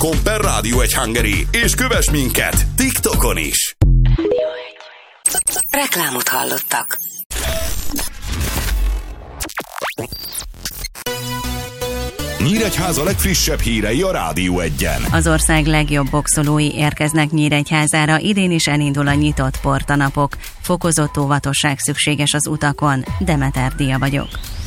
Facebook.com/Radio1 Hungary, és kövess minket TikTokon is. Reklámot hallottak. Nyíregyháza legfrissebb hírei a Rádió 1-en. Az ország legjobb boxolói érkeznek Nyíregyházára, idén is elindul a nyitott portanapok. Fokozott óvatosság szükséges az utakon. Demeter Dia vagyok.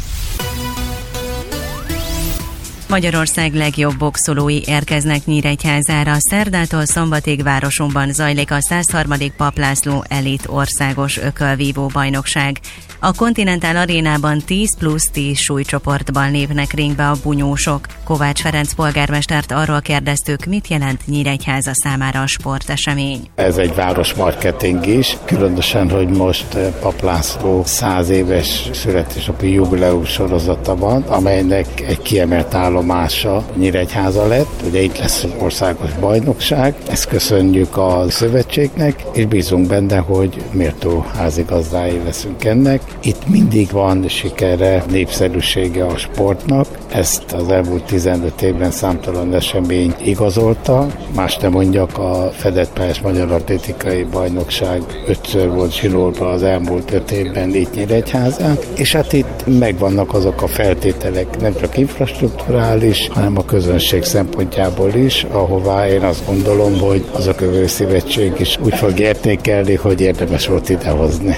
Magyarország legjobb boxolói érkeznek Nyíregyházára. Szerdától szombatig városunkban zajlik a 103. Papp László Elit országos ökölvívó bajnokság. A Continental Arénában 10+10 súlycsoportban lépnek ringbe a bunyósok. Kovács Ferenc polgármestert arról kérdeztük, mit jelent Nyíregyháza számára a sportesemény. Ez egy városmarketing is, különösen, hogy most Papp László 100 éves születésnapi jubileum sorozata van, amelynek egy kiemelt állomása Nyíregyháza lett. Ugye itt lesz országos bajnokság, ezt köszönjük a szövetségnek, és bízunk benne, hogy méltó házigazdái leszünk ennek. Itt mindig van sikere, népszerűsége a sportnak, ezt az elmúlt 15 évben számtalan esemény igazolta. Más nem mondjak, a fedett pályás magyar atlétikai bajnokság 5-ször volt zsinórban az elmúlt 5 évben itt Nyíregyházán, és hát itt megvannak azok a feltételek, nem csak infrastrukturális, hanem a közönség szempontjából is, ahová én azt gondolom, hogy az Ökölvívő Szövetség is úgy fog értékelni, hogy érdemes volt idehozni.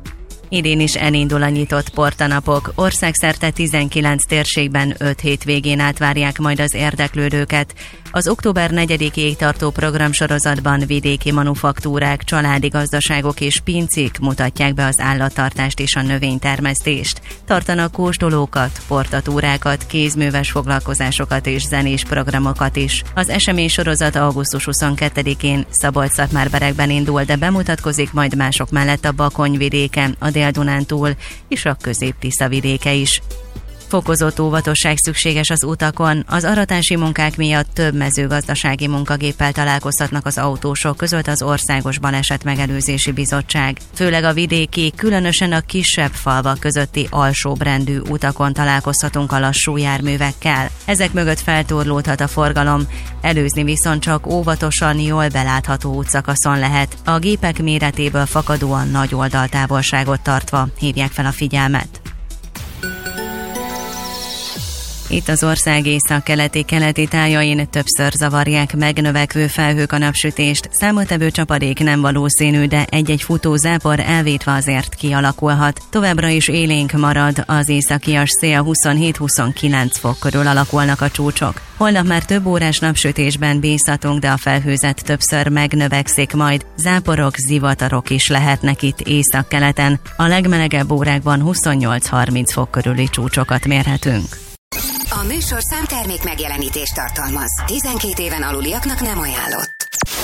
Idén is elindul a nyitott portanapok. Országszerte 19 térségben 5 hétvégén át várják majd az érdeklődőket. Az október 4-ig tartó programsorozatban vidéki manufaktúrák, családi gazdaságok és pincék mutatják be az állattartást és a növénytermesztést. Tartanak kóstolókat, portatúrákat, kézműves foglalkozásokat és zenés programokat is. Az eseménysorozat augusztus 22-én Szabolcs-Szatmár-Berekben indul, de bemutatkozik majd mások mellett a Bakony-vidéken, a Dél-Dunántúl és a Közép-Tisza vidéke is. Fokozott óvatosság szükséges az utakon. Az aratási munkák miatt több mezőgazdasági munkagéppel találkozhatnak az autósok, közölt az Országos Balesetmegelőzési Bizottság. Főleg a vidéki, különösen a kisebb falvak közötti alsóbrendű utakon találkozhatunk a lassú járművekkel. Ezek mögött feltorlódhat a forgalom, előzni viszont csak óvatosan, jól belátható útszakaszon lehet. A gépek méretéből fakadóan nagy oldaltávolságot tartva hívják fel a figyelmet. Itt az ország északkeleti tájain többször zavarják megnövekvő felhők a napsütést. Számottevő csapadék nem valószínű, de egy-egy futó zápor elvétve azért kialakulhat. Továbbra is élénk marad, az északias szél 27-29 fok körül alakulnak a csúcsok. Holnap már több órás napsütésben bízhatunk, de a felhőzet többször megnövekszik majd. Záporok, zivatarok is lehetnek itt északkeleten. A legmelegebb órákban 28-30 fok körüli csúcsokat mérhetünk. A műsorszám termék megjelenítést tartalmaz. 12 éven aluliaknak nem ajánlott.